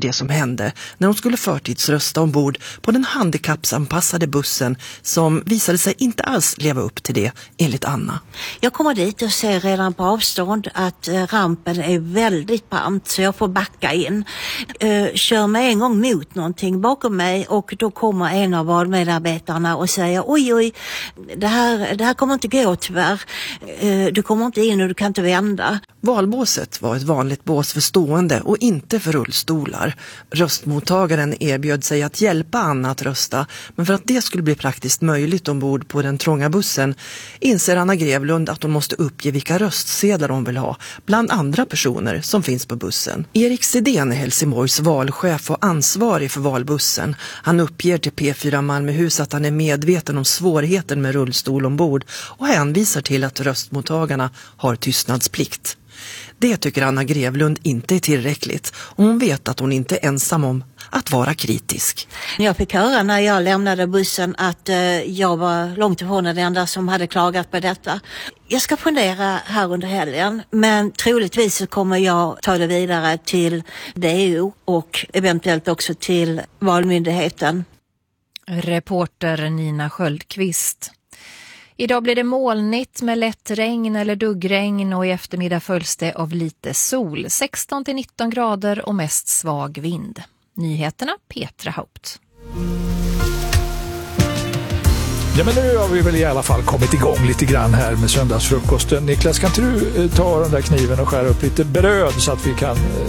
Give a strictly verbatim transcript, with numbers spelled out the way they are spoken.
det som hände när hon skulle förtidsrösta ombord på den handikappsanpassade bussen som visade sig inte alls leva upp till det, enligt Anna. Jag kommer dit och ser redan på avstånd att rampen är väldigt brant så jag får backa in. Kör med en gång mot någonting bakom mig och då kommer en av valmedarbetarna och säger oj oj, det här, det här kommer inte gå tyvärr. Du kommer inte in och du kan inte vända. Valbåset var ett vanligt bås för stående och inte för rullstolar. Röstmottagaren erbjöd sig att hjälpa Anna att rösta, men för att det skulle bli praktiskt möjligt ombord på den trånga bussen inser Anna Grevlund att hon måste uppge vilka röstsedlar hon vill ha bland andra personer som finns på bussen. Erik Sidén är Helsingborgs valchef och ansvarig för valbussen. Han uppger till P fyra Malmöhus att han är medveten om svårigheten med rullstol ombord och hänvisar till att röstmottagarna har tystnadsplikt. Det tycker Anna Grevlund inte är tillräckligt och hon vet att hon inte är ensam om att vara kritisk. Jag fick höra när jag lämnade bussen att eh, jag var långt ifrån den enda som hade klagat på detta. Jag ska fundera här under helgen, men troligtvis så kommer jag ta det vidare till D O och eventuellt också till Valmyndigheten. Reporter Nina Sköldqvist. Idag blir det molnigt med lätt regn eller duggregn och i eftermiddag följs det av lite sol. sexton till nitton grader och mest svag vind. Nyheterna Petra Haupt. Ja, men nu har vi väl i alla fall kommit igång lite grann här med söndagsfrukosten. Niklas, kan inte du ta den där kniven och skära upp lite bröd så att vi kan